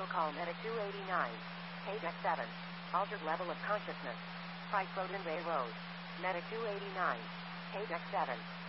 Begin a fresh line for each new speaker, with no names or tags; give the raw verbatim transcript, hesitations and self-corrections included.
Special call Medic two eighty-nine. Paydeck seven. Altered level of consciousness. Price Road and Bay Road. Medic two eighty-nine. Paydeck seven.